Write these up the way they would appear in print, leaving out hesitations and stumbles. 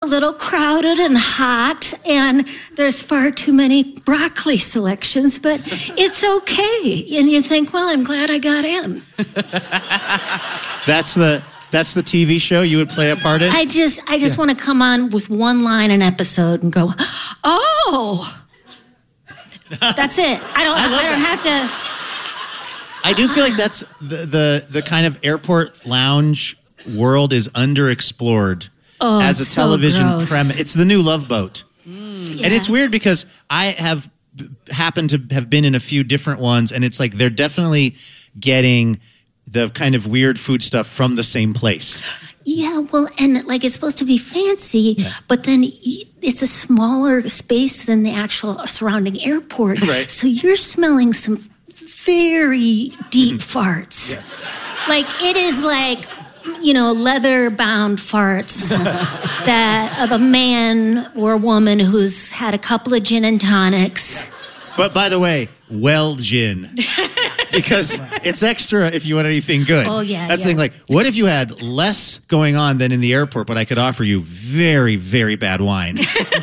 little crowded and hot, and there's far too many broccoli selections, but it's okay. And you think, well, I'm glad I got in. That's the TV show you would play a part in? I just want to come on with one line an episode and go, oh. That's it. I don't have to. I do feel like that's the kind of airport lounge world is underexplored as a television premise. It's the new Love Boat. And it's weird because I have happened to have been in a few different ones, and it's like they're definitely getting the kind of weird food stuff from the same place. Yeah, well, and like it's supposed to be fancy, but then it's a smaller space than the actual surrounding airport. Right. So you're smelling some very deep farts. Yeah. Like it is like, leather-bound farts that of a man or a woman who's had a couple of gin and tonics. But by the way, well gin. Because it's extra if you want anything good. Oh, yeah. That's the thing. Like, what if you had less going on than in the airport, but I could offer you very, very bad wine?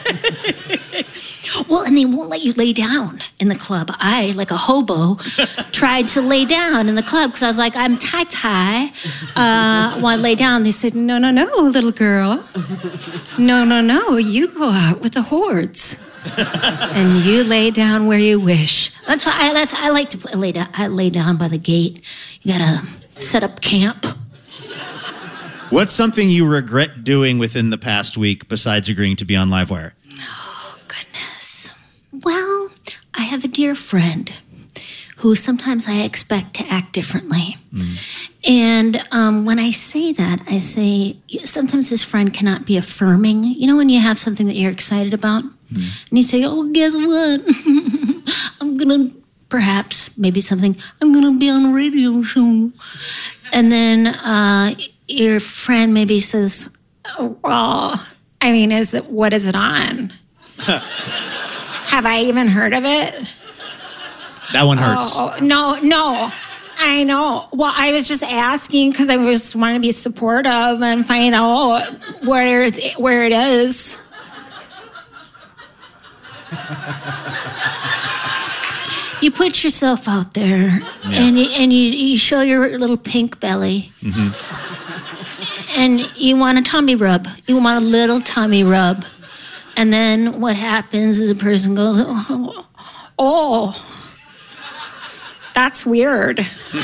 Well, and they won't let you lay down in the club. I, like a hobo, tried to lay down in the club because I was like, I'm tie-tie. I want to lay down. They said, no, little girl. No, you go out with the hordes. And you lay down where you wish. That's why I like to lay down. I lay down by the gate. You gotta set up camp. What's something you regret doing within the past week besides agreeing to be on Livewire? Oh, goodness. Well, I have a dear friend who sometimes I expect to act differently. And when I say that, I say sometimes this friend cannot be affirming. You know when you have something that you're excited about? And you say, oh, guess what? I'm going to, perhaps, maybe something, I'm going to be on a radio show. And then your friend maybe says, oh, well, I mean, what is it on? Have I even heard of it? That one hurts. Oh, no. I know. Well, I was just asking because I just want to be supportive and find out where it is. You put yourself out there, and you show your little pink belly, and you want a tummy rub. You want a little tummy rub, and then what happens is the person goes, "Oh, that's weird."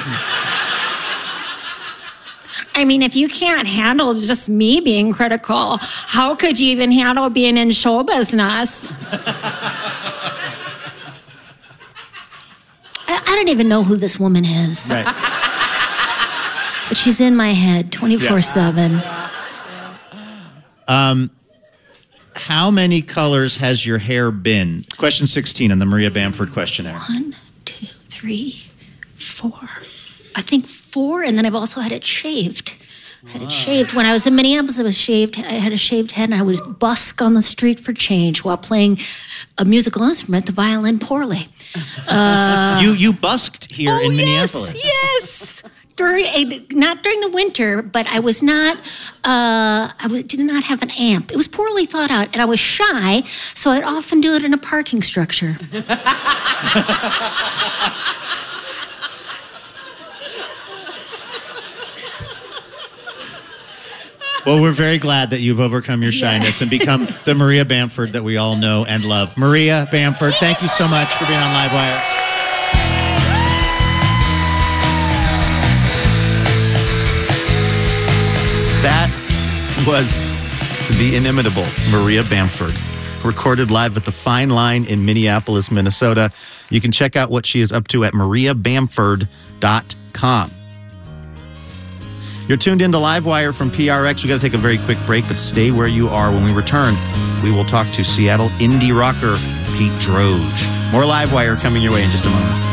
I mean, if you can't handle just me being critical, how could you even handle being in show business? I don't even know who this woman is. Right. But she's in my head 24/7. How many colors has your hair been? Question 16 on the Maria Bamford questionnaire. 1, 2, 3, 4. I think 4, and then I've also had it shaved. I had it shaved. When I was in Minneapolis, I had a shaved head, and I would busk on the street for change while playing a musical instrument, the violin, poorly. You busked here in Minneapolis. Yes. Not during the winter, but I was not. Did not have an amp. It was poorly thought out, and I was shy, so I'd often do it in a parking structure. Well, we're very glad that you've overcome your shyness and become the Maria Bamford that we all know and love. Maria Bamford, thank you so much for being on Livewire. That was the inimitable Maria Bamford, recorded live at the Fine Line in Minneapolis, Minnesota. You can check out what she is up to at mariabamford.com. You're tuned in to Livewire from PRX. We got to take a very quick break, but stay where you are. When we return, we will talk to Seattle indie rocker Pete Droge. More Livewire coming your way in just a moment.